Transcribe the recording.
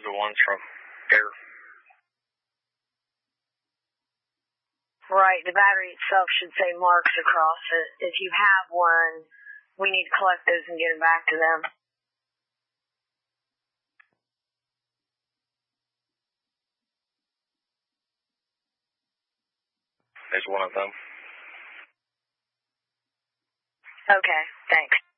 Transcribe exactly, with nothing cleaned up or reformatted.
the ones from there. Right, the battery itself should say marks across it. If you have one, we need to collect those and get them back to them. There's one of them. Okay, thanks.